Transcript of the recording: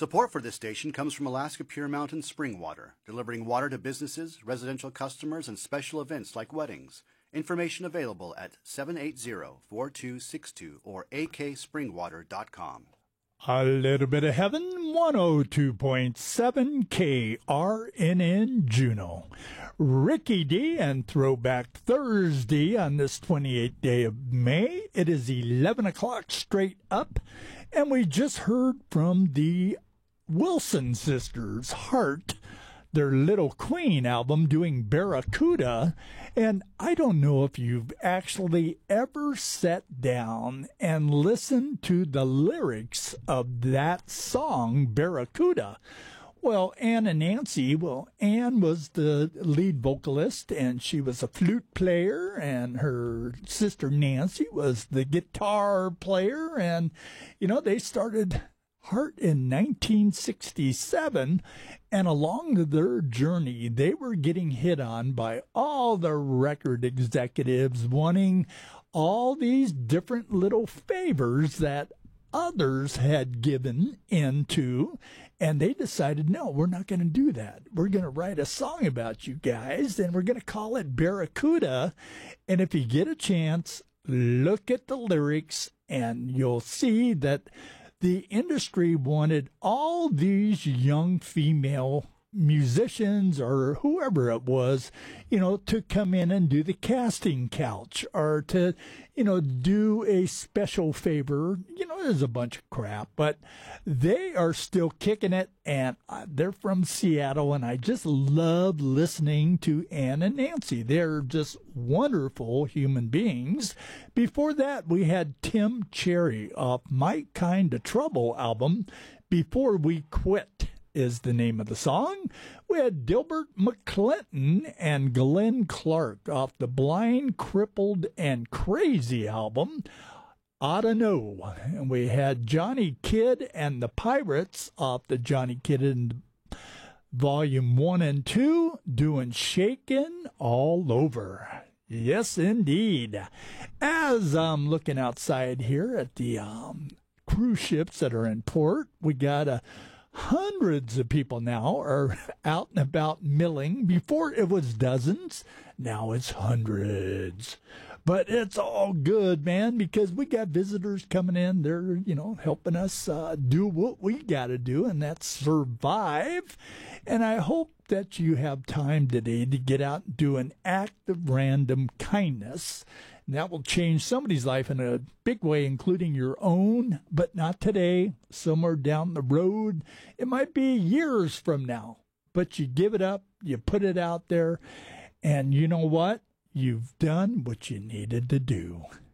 Support for this station comes from Alaska Pure Mountain Spring Water, delivering water to businesses, residential customers, and special events like weddings. Information available at 780-4262 or akspringwater.com. A little bit of heaven, 102.7 KRNN Juneau. Ricky D and Throwback Thursday on this 28th day of May. It is 11 o'clock straight up, and we just heard from the Wilson sisters, Heart, their Little Queen album, doing Barracuda. And I don't know if you've actually ever sat down and listened to the lyrics of that song, Barracuda. Well, Ann and Nancy, Ann was the lead vocalist, and she was a flute player, and her sister Nancy was the guitar player, and, they started Heart in 1967, and along their journey, they were getting hit on by all the record executives wanting all these different little favors that others had given into, and they decided, no, we're not going to do that. We're going to write a song about you guys, and we're going to call it Barracuda. And if you get a chance, look at the lyrics, and you'll see that the industry wanted all these young female musicians or whoever it was, to come in and do the casting couch or to, do a special favor. There's a bunch of crap, but they are still kicking it, and they're from Seattle, and I just love listening to Ann and Nancy. They're just wonderful human beings. Before that, we had Tim Cherry off My Kind of Trouble album, Before We Quit is the name of the song. We had Dilbert McClinton and Glenn Clark off the Blind, Crippled, and Crazy album, Oughta Know. And we had Johnny Kidd and the Pirates off the Johnny Kidd and Volume 1 and 2, doing Shakin' All Over. Yes, indeed. As I'm looking outside here at the cruise ships that are in port, we got hundreds of people now are out and about milling. Before it was dozens, now it's hundreds. But it's all good, man, because we got visitors coming in. They're, helping us do what we got to do, and that's survive. And I hope that you have time today to get out and do an act of random kindness. And that will change somebody's life in a big way, including your own, but not today, somewhere down the road. It might be years from now, but you give it up, you put it out there, and you know what? You've done what you needed to do.